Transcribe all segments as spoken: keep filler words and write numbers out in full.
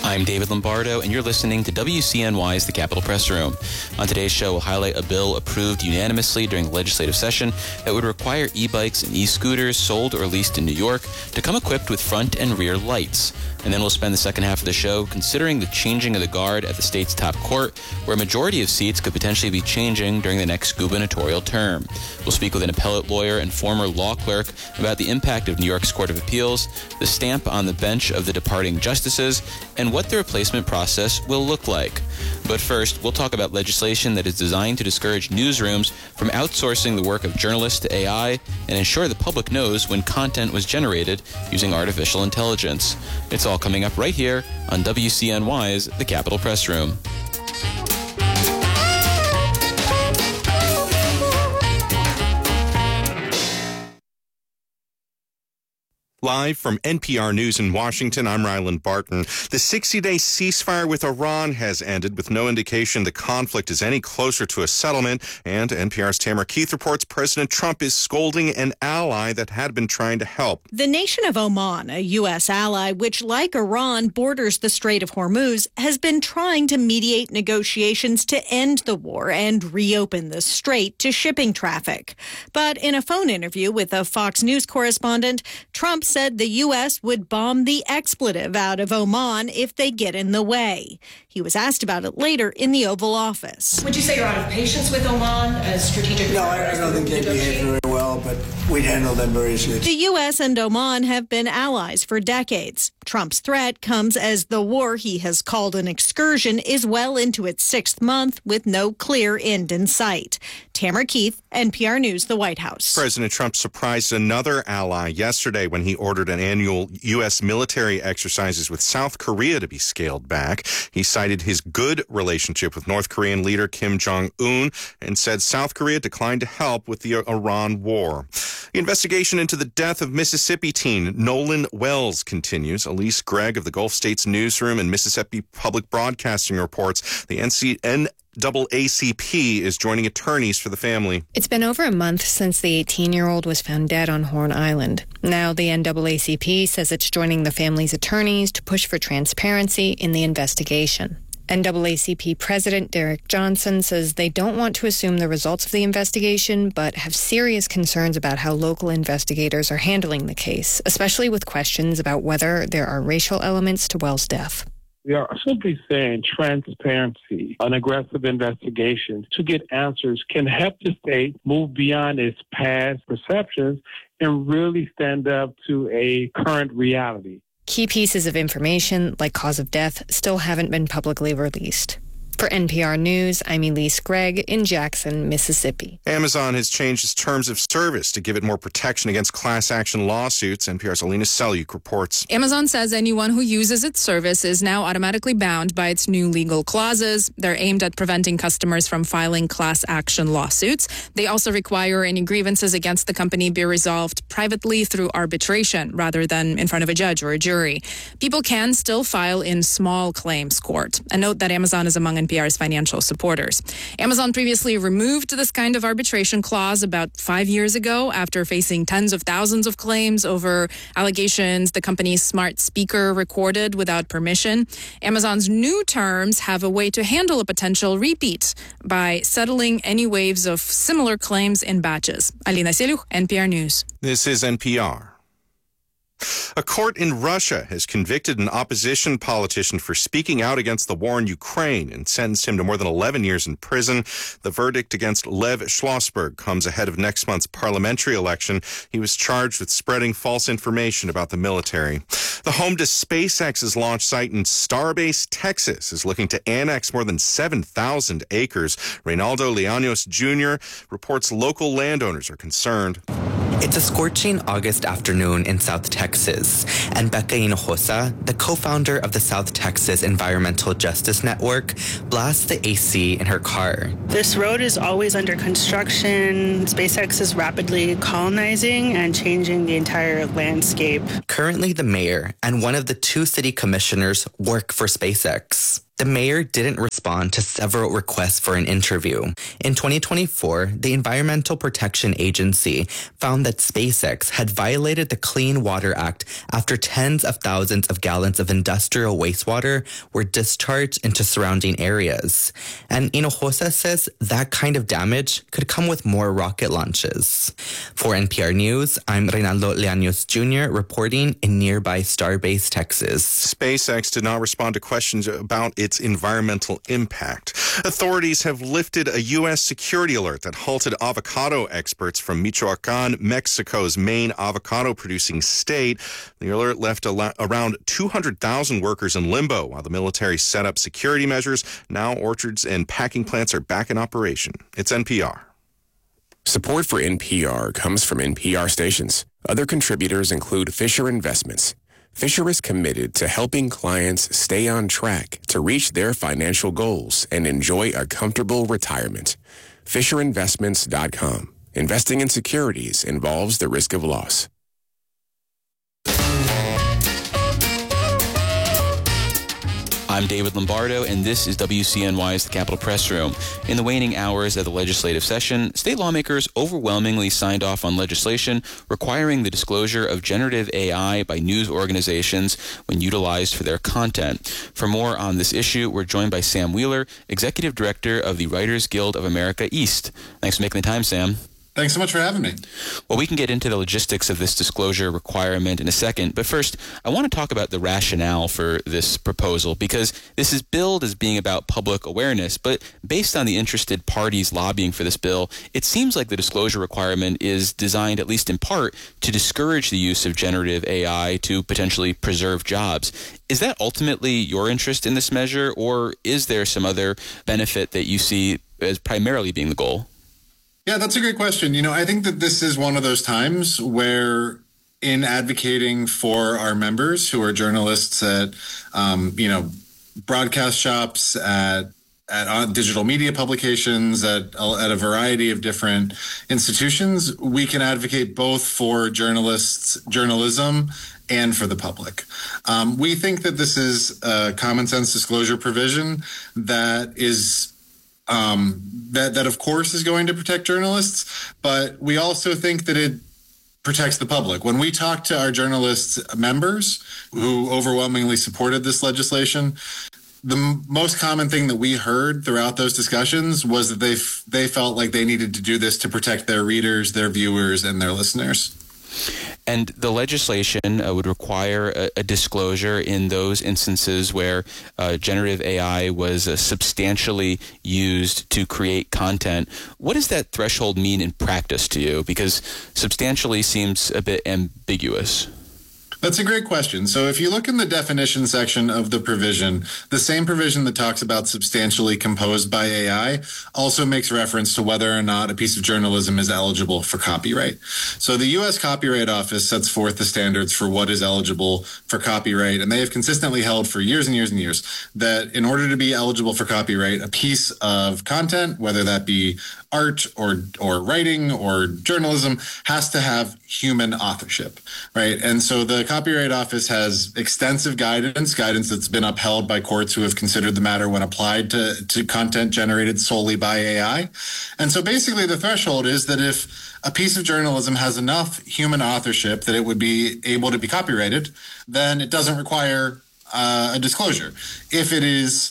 I'm David Lombardo, and you're listening to W C N Y's The Capitol Press Room. On today's show, we'll highlight a bill approved unanimously during the legislative session that would require e-bikes and e-scooters sold or leased in New York to come equipped with front and rear lights. And then we'll spend the second half of the show considering the changing of the guard at the state's top court, where a majority of seats could potentially be changing during the next gubernatorial term. We'll speak with an appellate lawyer and former law clerk about the impact of New York's Court of Appeals, the stamp on the bench of the departing justices, and what the replacement process will look like. But first, we'll talk about legislation that is designed to discourage newsrooms from outsourcing the work of journalists to A I and ensure the public knows when content was generated using artificial intelligence. It's all coming up right here on W C N Y's The Capitol Press Room. Live from N P R News in Washington, I'm Ryland Barton. The sixty-day ceasefire with Iran has ended with no indication the conflict is any closer to a settlement. And N P R's Tamara Keith reports President Trump is scolding an ally that had been trying to help. The nation of Oman, a U S ally, which like Iran borders the Strait of Hormuz, has been trying to mediate negotiations to end the war and reopen the strait to shipping traffic. But in a phone interview with a Fox News correspondent, Trump said the U S would bomb the expletive out of Oman if they get in the way. He was asked about it later in the Oval Office. Would you say you're out of patience with Oman as strategic? No, I, I don't think they behave very well, but we'd handle them very easily. The U S and Oman have been allies for decades. Trump's threat comes as the war he has called an excursion is well into its sixth month with no clear end in sight. Tamara Keith, N P R News, the White House. President Trump surprised another ally yesterday when he ordered an annual U S military exercises with South Korea to be scaled back. He cited his good relationship with North Korean leader Kim Jong-un and said South Korea declined to help with the Iran war. The investigation into the death of Mississippi teen Nolan Wells continues. Elise Gregg of the Gulf States Newsroom and Mississippi Public Broadcasting reports the N C N double A C P is joining attorneys for the family. It's been over a month since the eighteen-year-old was found dead on Horn Island. Now the N double A C P says it's joining the family's attorneys to push for transparency in the investigation. N double A C P President Derek Johnson says they don't want to assume the results of the investigation, but have serious concerns about how local investigators are handling the case, especially with questions about whether there are racial elements to Wells' death. We are simply saying transparency, an aggressive investigation to get answers can help the state move beyond its past perceptions and really stand up to a current reality. Key pieces of information, like cause of death, still haven't been publicly released. For N P R News, I'm Elise Gregg in Jackson, Mississippi. Amazon has changed its terms of service to give it more protection against class action lawsuits. N P R's Alina Selyuk reports. Amazon says anyone who uses its service is now automatically bound by its new legal clauses. They're aimed at preventing customers from filing class action lawsuits. They also require any grievances against the company be resolved privately through arbitration rather than in front of a judge or a jury. People can still file in small claims court. A note that Amazon is among N P R's financial supporters. Amazon previously removed this kind of arbitration clause about five years ago after facing tens of thousands of claims over allegations the company's smart speaker recorded without permission. Amazon's new terms have a way to handle a potential repeat by settling any waves of similar claims in batches. Alina Selyuk, N P R News. This is N P R. A court in Russia has convicted an opposition politician for speaking out against the war in Ukraine and sentenced him to more than eleven years in prison. The verdict against Lev Schlossberg comes ahead of next month's parliamentary election. He was charged with spreading false information about the military. The home to SpaceX's launch site in Starbase, Texas, is looking to annex more than seven thousand acres. Reynaldo Llanos Junior reports local landowners are concerned. It's a scorching August afternoon in South Texas, and Becca Hinojosa, the co-founder of the South Texas Environmental Justice Network, blasts the A C in her car. This road is always under construction. SpaceX is rapidly colonizing and changing the entire landscape. Currently, the mayor and one of the two city commissioners work for SpaceX. The mayor didn't respond to several requests for an interview. In twenty twenty-four, the Environmental Protection Agency found that SpaceX had violated the Clean Water Act after tens of thousands of gallons of industrial wastewater were discharged into surrounding areas. And Hinojosa says that kind of damage could come with more rocket launches. For N P R News, I'm Reynaldo Leaños Junior reporting in nearby Starbase, Texas. SpaceX did not respond to questions about its environmental impact. Authorities have lifted a U S security alert that halted avocado exports from Michoacan, Mexico's main avocado-producing state. The alert left al- around two hundred thousand workers in limbo while the military set up security measures. Now orchards and packing plants are back in operation. It's N P R. Support for N P R comes from N P R stations. Other contributors include Fisher Investments. Fisher is committed to helping clients stay on track to reach their financial goals and enjoy a comfortable retirement. Fisher Investments dot com. Investing in securities involves the risk of loss. I'm David Lombardo, and this is W C N Y's The Capitol Press Room. In the waning hours of the legislative session, state lawmakers overwhelmingly signed off on legislation requiring the disclosure of generative A I by news organizations when utilized for their content. For more on this issue, we're joined by Sam Wheeler, Executive Director of the Writers Guild of America East. Thanks for making the time, Sam. Thanks so much for having me. Well, we can get into the logistics of this disclosure requirement in a second, but first, I want to talk about the rationale for this proposal, because this is billed as being about public awareness, but based on the interested parties lobbying for this bill, it seems like the disclosure requirement is designed, at least in part, to discourage the use of generative A I to potentially preserve jobs. Is that ultimately your interest in this measure, or is there some other benefit that you see as primarily being the goal? Yeah, that's a great question. You know, I think that this is one of those times where in advocating for our members who are journalists at, um, you know, broadcast shops, at at uh, digital media publications, at, at a variety of different institutions, we can advocate both for journalists, journalism, and for the public. Um, we think that this is a common sense disclosure provision that is Um, that, that, of course, is going to protect journalists, but we also think that it protects the public. When we talk to our journalists members who overwhelmingly supported this legislation, the m- most common thing that we heard throughout those discussions was that they f- they felt like they needed to do this to protect their readers, their viewers, and their listeners. And the legislation uh, would require a, a disclosure in those instances where uh, generative A I was uh, substantially used to create content. What does that threshold mean in practice to you? Because substantially seems a bit ambiguous. That's a great question. So if you look in the definition section of the provision, the same provision that talks about substantially composed by A I also makes reference to whether or not a piece of journalism is eligible for copyright. So the U S Copyright Office sets forth the standards for what is eligible for copyright, and they have consistently held for years and years and years that in order to be eligible for copyright, a piece of content, whether that be art or or writing or journalism, has to have human authorship, right? And so the Copyright Office has extensive guidance, guidance that's been upheld by courts who have considered the matter when applied to, to content generated solely by A I. And so basically the threshold is that if a piece of journalism has enough human authorship that it would be able to be copyrighted, then it doesn't require uh, a disclosure. If it is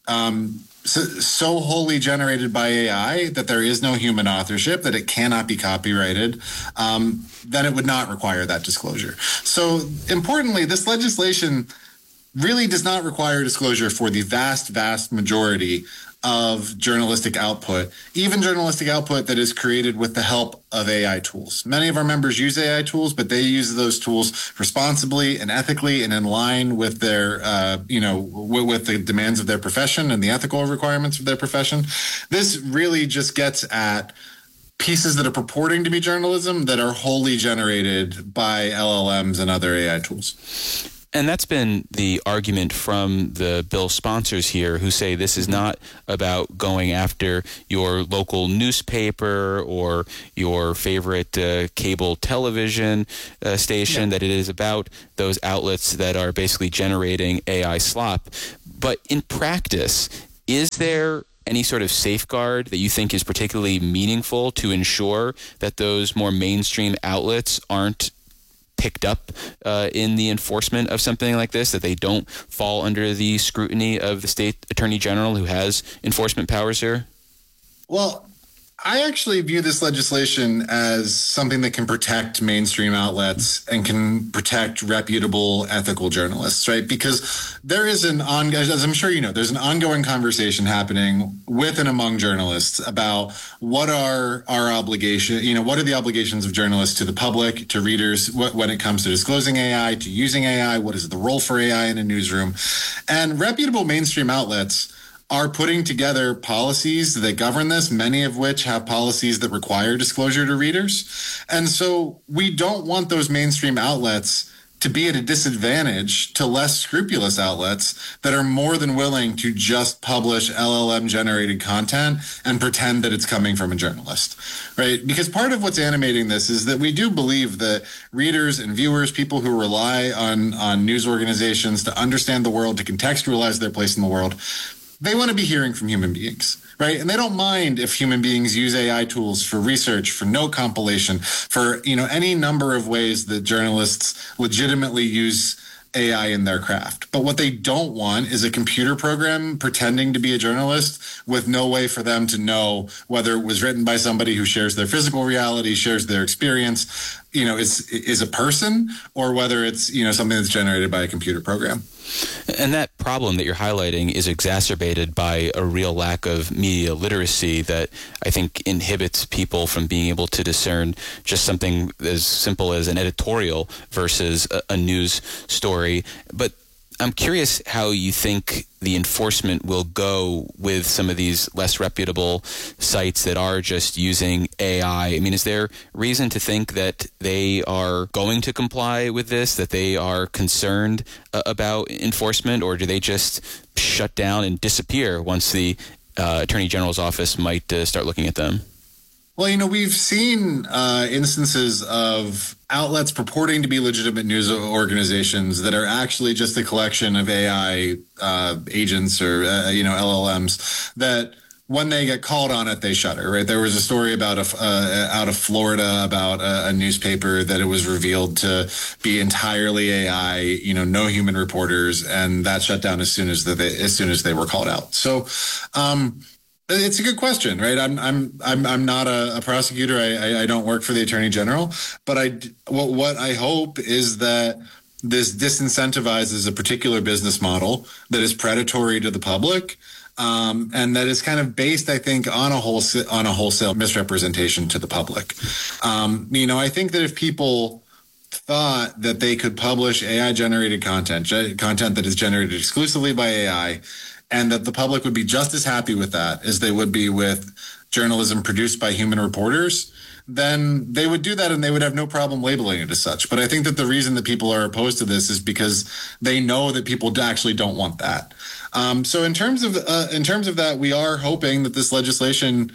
um, so, so wholly generated by A I that there is no human authorship, that it cannot be copyrighted, um, then it would not require that disclosure. So importantly, this legislation really does not require disclosure for the vast, vast majority of journalistic output, even journalistic output that is created with the help of A I tools. Many of our members use A I tools, but they use those tools responsibly and ethically and in line with their, uh, you know, w- with the demands of their profession and the ethical requirements of their profession. This really just gets at pieces that are purporting to be journalism that are wholly generated by L L Ms and other A I tools. And that's been the argument from the bill sponsors here, who say this is not about going after your local newspaper or your favorite uh, cable television uh, station, yeah. that it is about those outlets that are basically generating A I slop. But in practice, is there any sort of safeguard that you think is particularly meaningful to ensure that those more mainstream outlets aren't picked up uh, in the enforcement of something like this, that they don't fall under the scrutiny of the state attorney general who has enforcement powers here? Well, I actually view this legislation as something that can protect mainstream outlets and can protect reputable, ethical journalists, right? Because there is an on, as I'm sure you know, there's an ongoing conversation happening with and among journalists about what are our obligation, you know, what are the obligations of journalists to the public, to readers, what, when it comes to disclosing A I, to using A I, what is the role for A I in a newsroom? And reputable mainstream outlets are putting together policies that govern this, many of which have policies that require disclosure to readers. And so we don't want those mainstream outlets to be at a disadvantage to less scrupulous outlets that are more than willing to just publish L L M-generated content and pretend that it's coming from a journalist, right? Because part of what's animating this is that we do believe that readers and viewers, people who rely on, on news organizations to understand the world, to contextualize their place in the world, they want to be hearing from human beings, right? And they don't mind if human beings use A I tools for research, for note compilation, for, you know, any number of ways that journalists legitimately use A I in their craft. But what they don't want is a computer program pretending to be a journalist with no way for them to know whether it was written by somebody who shares their physical reality, shares their experience, you know, is is a person, or whether it's, you know, something that's generated by a computer program. And that problem that you're highlighting is exacerbated by a real lack of media literacy that I think inhibits people from being able to discern just something as simple as an editorial versus a, a news story. But I'm curious how you think the enforcement will go with some of these less reputable sites that are just using A I. I mean, is there reason to think that they are going to comply with this, that they are concerned uh, about enforcement, or do they just shut down and disappear once the uh, Attorney General's office might uh, start looking at them? Well, you know, we've seen uh, instances of outlets purporting to be legitimate news organizations that are actually just a collection of A I uh, agents or, uh, you know, L L Ms that when they get called on it, they shudder, right? There was a story about a, uh, out of Florida about a, a newspaper that it was revealed to be entirely A I, you know, no human reporters, and that shut down as soon as the, they, as soon as they were called out. So, um, it's a good question, right? I'm I'm I'm I'm not a, a prosecutor. I, I I don't work for the Attorney General, but I what what I hope is that this disincentivizes a particular business model that is predatory to the public, um, and that is kind of based, I think, on a wholesale on a wholesale misrepresentation to the public. Um, you know, I think that if people thought that they could publish A I-generated content, content that is generated exclusively by A I, and that the public would be just as happy with that as they would be with journalism produced by human reporters, then they would do that and they would have no problem labeling it as such. But I think that the reason that people are opposed to this is because they know that people actually don't want that. Um, so in terms of uh, in terms of that, we are hoping that this legislation,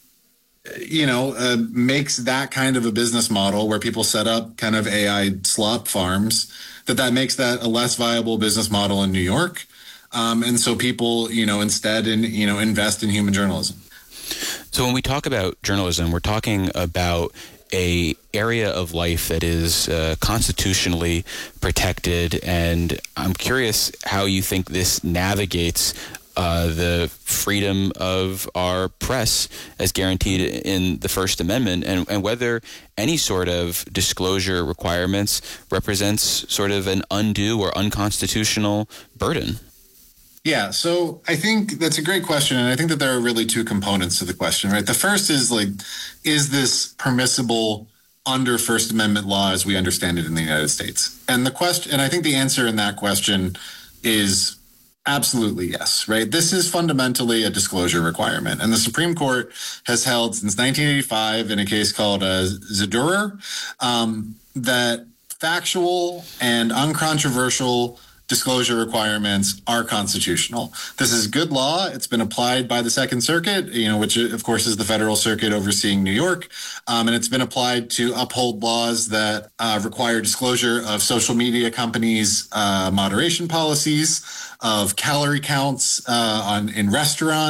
you know, uh, makes that kind of a business model where people set up kind of A I slop farms, that that makes that a less viable business model in New York. Um, and so people, you know, instead, in, you know, invest in human journalism. So when we talk about journalism, we're talking about a area of life that is uh, constitutionally protected. And I'm curious how you think this navigates uh, the freedom of our press as guaranteed in the First Amendment, and, and whether any sort of disclosure requirements represents sort of an undue or unconstitutional burden. Yeah, so I think that's a great question, and I think that there are really two components to the question, right? The first is, like, is this permissible under First Amendment law as we understand it in the United States? And the question, and I think the answer in that question is absolutely yes, right? This is fundamentally a disclosure requirement, and the Supreme Court has held since nineteen eighty-five in a case called uh, Zedurer um, that factual and uncontroversial disclosure requirements are constitutional. This is good law. It's been applied by the Second Circuit, you know, which of course is the federal circuit overseeing New York. Um, and it's been applied to uphold laws that uh, require disclosure of social media companies' uh, moderation policies, of calorie counts uh, on in restaurants.